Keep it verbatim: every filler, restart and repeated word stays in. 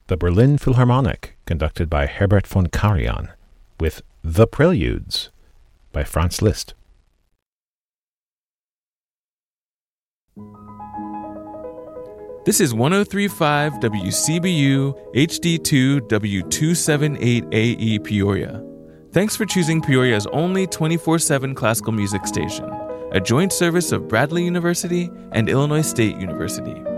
the Berlin Philharmonic, conducted by Herbert von Karajan, with The Preludes by Franz Liszt. This is one oh three point five W C B U H D two W two seventy-eight A E Peoria. Thanks for choosing Peoria's only twenty-four seven classical music station, a joint service of Bradley University and Illinois State University.